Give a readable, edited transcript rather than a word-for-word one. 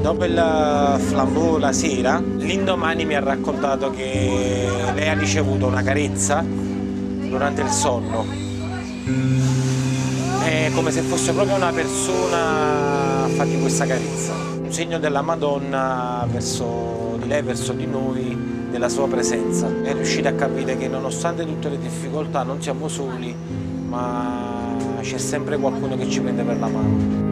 Dopo il flambeau la sera, l'indomani mi ha raccontato che lei ha ricevuto una carezza durante il sonno. È come se fosse proprio una persona a fargli questa carezza. Un segno della Madonna verso di lei, verso di noi, della sua presenza. È riuscita a capire che nonostante tutte le difficoltà non siamo soli, ma c'è sempre qualcuno che ci prende per la mano.